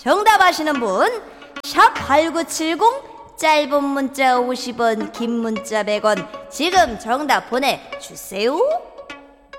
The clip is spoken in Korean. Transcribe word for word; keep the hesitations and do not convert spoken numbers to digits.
정답 아시는 분 샵 팔구칠공, 짧은 문자 오십 원, 긴 문자 백 원, 지금 정답 보내주세요.